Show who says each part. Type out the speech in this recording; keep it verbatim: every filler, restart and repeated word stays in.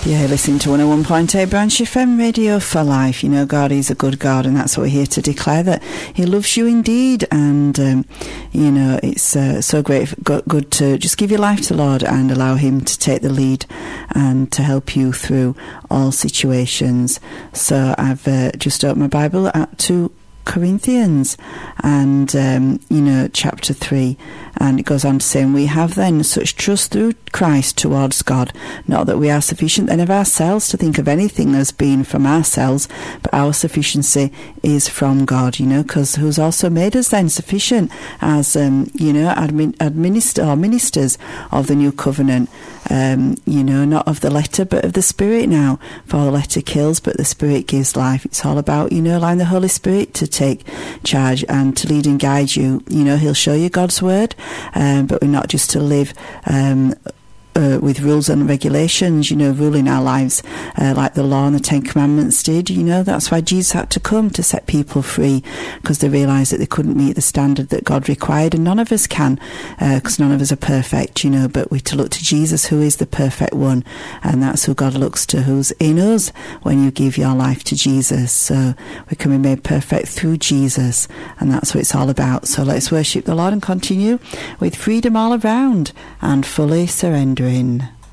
Speaker 1: Yeah, listen to one oh one point eight Branch F M Radio for Life. You know, God is a good God, and that's what we're here to declare, that He loves you indeed. And, um, you know, it's uh, so great, good to just give your life to the Lord and allow Him to take the lead and to help you through all situations. So I've uh, just opened my Bible out to Corinthians and um, you know, chapter three, and it goes on to say, and we have then such trust through Christ towards God, not that we are sufficient then of ourselves to think of anything as being from ourselves, but our sufficiency is from God, you know, because who's also made us then sufficient as um, you know, admin, administer or ministers of the new covenant, um, you know, not of the letter but of the Spirit now, for the letter kills but the Spirit gives life. It's all about, you know, allowing the Holy Spirit to take charge and to lead and guide you. You know, He'll show you God's word, um, but we're not just to live um, uh, with rules and regulations, you know, ruling our lives uh, like the law and the Ten Commandments did. You know, that's why Jesus had to come, to set people free, because they realised that they couldn't meet the standard that God required, and none of us can, because uh, none of us are perfect, you know, but we're to look to Jesus, who is the perfect one, and that's who God looks to, who's in us when you give your life to Jesus. So we can be made perfect through Jesus, and that's what it's all about. So let's worship the Lord and continue with freedom all around and fully surrendering.